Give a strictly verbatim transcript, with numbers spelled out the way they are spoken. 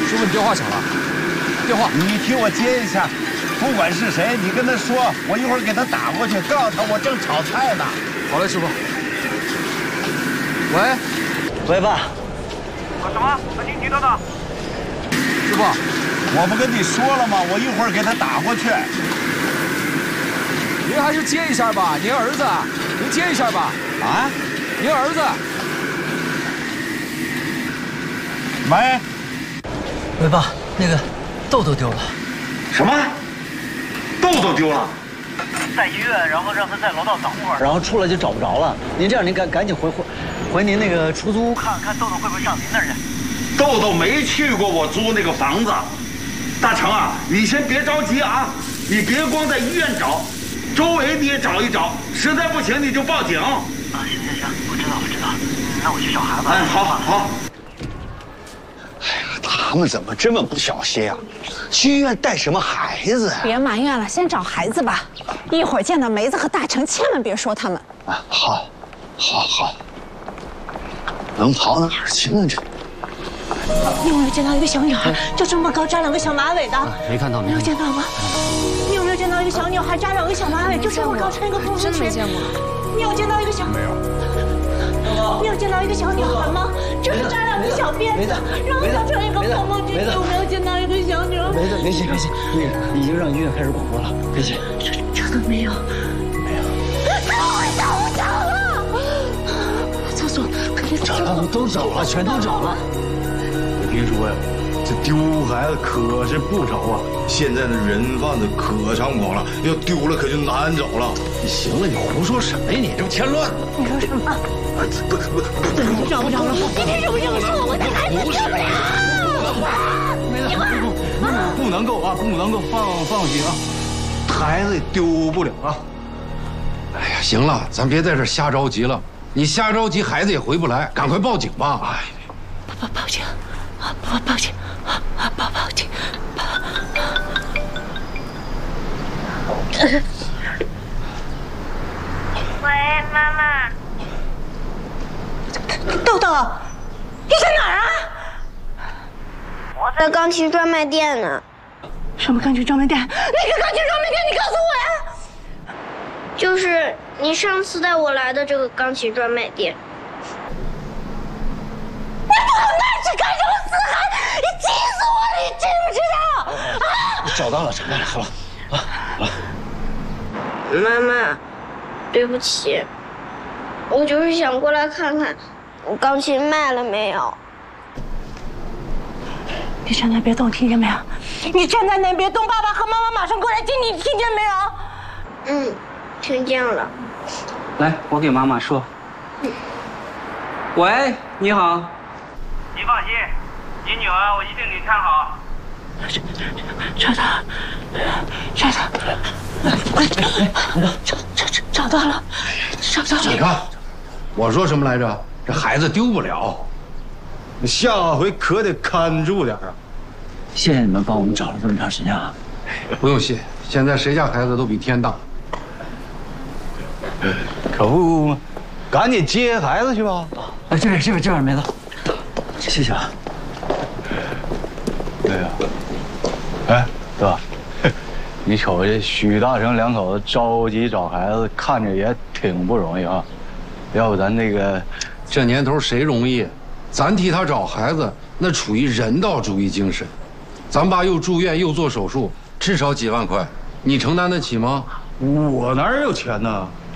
师傅，你电话响了，电话， 你替我接一下。不管是谁，你跟他说，我一会儿给他打过去，告诉他我正炒菜呢。 好嘞，师傅。喂， 喂，爸。 啊什么？您听到的？ 师傅， 我不跟你说了吗？我一会儿给他打过去。 您还是接一下吧，您儿子，您接一下吧。 啊？ 您儿子。 喂。 喂，爸，那个豆豆丢了。 什么？豆豆丢了？ 在医院，然后让他在楼道等会儿， 然后出来就找不着了。您这样，您赶赶紧回回回您那个出租屋看看豆豆会不会上您那儿去。 豆豆没去过我租那个房子。大成啊，你先别着急啊，你别光在医院找，周围你也找一找，实在不行你就报警。 啊，行行行，我知道我知道，那我去找孩子。 哎，好好好。 他们怎么这么不小心啊？去医院带什么孩子啊？ 别埋怨了，先找孩子吧。一会儿见到梅子和大成，千万别说他们。 啊，好，好，好。能跑哪儿去呢？这。 你有没有见到一个小女孩，就这么高，扎两个小马尾的？ 没看到， 没有见到吗？你有没有见到一个小女孩，扎两个小马尾，就这么高，穿一个蓬蓬裙？ 真没见过。 你有见到一个小？没有。你有见到一个小女孩吗？就是扎两个小辫子，然后再穿一个蓬蓬裙。你有没有见到一个小女孩？ 没的，别急，别急，那个已经让医院开始广播了，别急。 这这都没有。没有。怎么会找不着了？厕所，快去厕所。 都找了，全都找了。 我听说呀，这丢孩子可是不少啊！现在的人贩子可猖狂了，要丢了可就难找了。 你行了，你胡说什么呀？你这不添乱。 你说什么？ 不不不， 你找不着了？你凭什么这么说？我的孩子丢不了。 没了，不能够啊，不能够，放放心啊，孩子丢不了啊。 哎呀，行了，咱别在这瞎着急了。你瞎着急，孩子也回不来，赶快报警吧！哎， 报报警，啊报报警，啊报报警！ 喂，妈妈。 豆豆，你在哪儿啊？ 我在钢琴专卖店呢。 什么钢琴专卖店？哪个钢琴专卖店？你告诉我呀！ 就是你上次带我来的这个钢琴专卖店。 你跑那去干什么死孩？你气死我了！你知不知道？啊！ 找到了，找到了，好了，啊，好了。 妈妈，对不起，我就是想过来看看，我钢琴卖了没有。 你站那别动，听见没有？你站在那别动，爸爸和妈妈马上过来接你，听见没有？ 嗯，听见了。 来，我给妈妈说。喂，你好。 您放心，您女儿我一定给看好。 找到了，找到了，找找找找到了，找到了。 你看，我说什么来着？这孩子丢不了。 下回可得看住点啊！ 谢谢你们帮我们找了这么长时间啊！ 不用谢，现在谁家孩子都比天大。 可不嘛，赶紧接孩子去吧！ 哎，这边这边这边梅子，谢谢啊！ 对呀，哎，哥，你瞅这许大成两口子着急找孩子，看着也挺不容易啊。要不咱那个， 这年头谁容易？咱替他找孩子，那处于人道主义精神。咱爸又住院又做手术，至少几万块，你承担得起吗？ 我哪有钱呢？